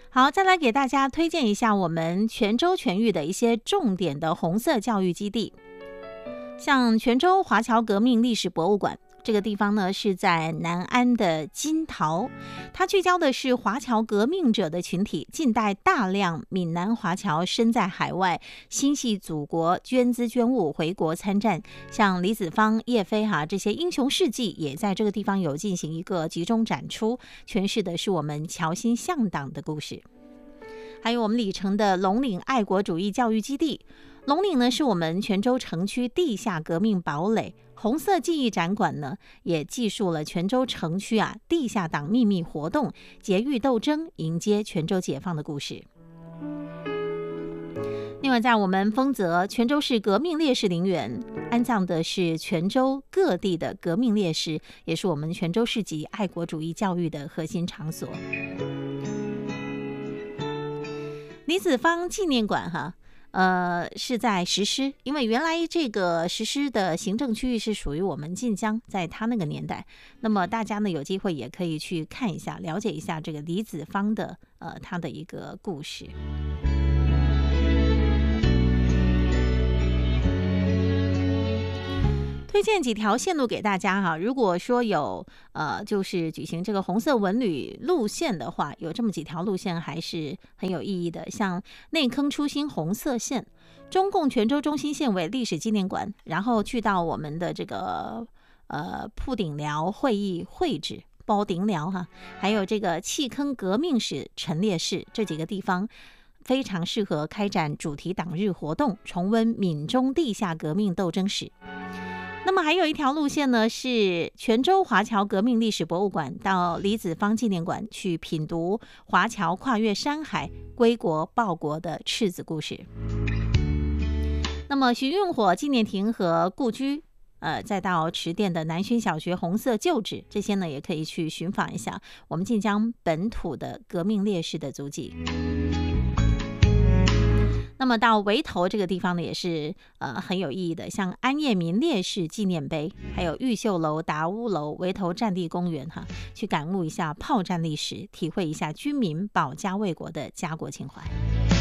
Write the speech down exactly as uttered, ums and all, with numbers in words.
好，再来给大家推荐一下我们泉州全域的一些重点的红色教育基地，像泉州华侨革命历史博物馆。这个地方呢是在南安的金桃，它聚焦的是华侨革命者的群体，近代大量闽南华侨身在海外，心系祖国，捐资捐物回国参战，像李子芳、叶飞哈这些英雄事迹也在这个地方有进行一个集中展出，诠释的是我们侨心向党的故事。还有我们里城的龙岭爱国主义教育基地，龙岭呢是我们泉州城区地下革命堡垒，红色记忆展馆呢也记述了泉州城区啊地下党秘密活动、劫狱斗争、迎接泉州解放的故事。另外在我们丰泽泉州市革命烈士陵园安葬的是泉州各地的革命烈士，也是我们泉州市级爱国主义教育的核心场所。李子芳纪念馆哈，呃，是在石狮，因为原来这个石狮的行政区域是属于我们晋江，在他那个年代，那么大家呢有机会也可以去看一下，了解一下这个李子芳的呃他的一个故事。推荐几条线路给大家哈，如果说有呃，就是举行这个红色文旅路线的话，有这么几条路线还是很有意义的，像内坑初心红色线，中共泉州中心县委历史纪念馆，然后去到我们的这个呃铺顶寮会议会址。包顶寮哈，还有这个弃坑革命史陈列室，这几个地方非常适合开展主题党日活动，重温闽中地下革命斗争史。那么还有一条路线呢，是泉州华侨革命历史博物馆到李子芳纪念馆去品读华侨跨越山海归国报国的赤子故事。那么徐运火纪念亭和故居，呃，再到池店的南薰小学红色旧址，这些呢也可以去寻访一下我们晋江本土的革命烈士的足迹。那么到围头这个地方呢，也是呃很有意义的，像安业民烈士纪念碑，还有玉秀楼、达屋楼、围头战地公园哈，去感悟一下炮战历史，体会一下军民保家卫国的家国情怀。